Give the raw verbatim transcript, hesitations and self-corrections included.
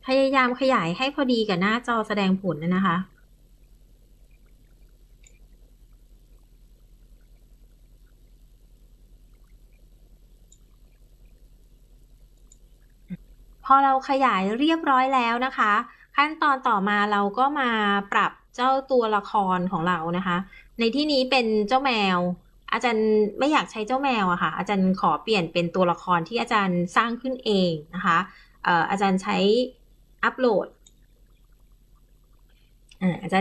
พยายามขยายให้พอดีกับหน้าจอแสดงผลนะคะ พอเราขยายเรียบร้อยแล้วนะคะ ขั้นตอนต่อมาเราก็มาปรับเจ้าตัวละครของเรานะคะ ในที่นี้เป็นเจ้าแมว อาจารย์ไม่อยากใช้เจ้าแมวอะค่ะ อาจารย์ขอเปลี่ยนเป็นตัวละครที่อาจารย์สร้างขึ้นเองนะคะเอ่ออาจารย์ใช้อัปโหลดอ่าอาจารย์